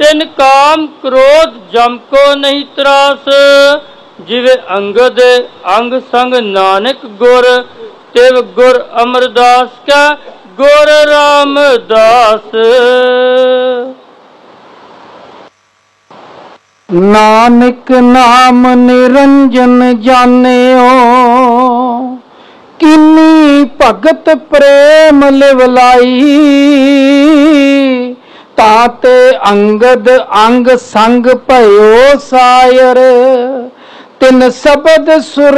तिन काम क्रोध जम को नहीं त्रास। जिवे अंगद अंग संग नानक गुर, तिव गुर अमरदास का गुर रामदास। नानक नाम निरंजन जानियो, किन्नी भगत प्रेम लिवलाई। ताते अंगद अंग संग भयो सायर, तिन शब्द सुर